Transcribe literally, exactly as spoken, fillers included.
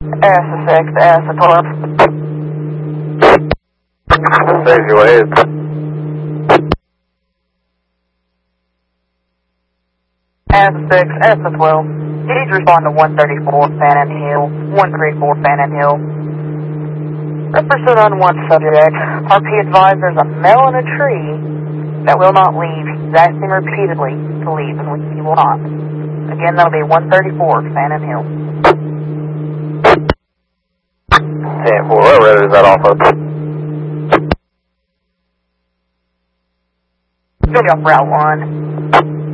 Asa six, Asa twelve. Safety waves. Asa six, Asa twelve. Please respond to one thirty-four Fannin Hill, one thirty-four Fannin Hill. Pursuit on one subject. R P advised there's a male in a tree that will not leave. He's asking repeatedly to leave, and he will not. Again, that'll be one thirty-four Fannin Hill. ten four, what road is that off of? It's going to be off Route one.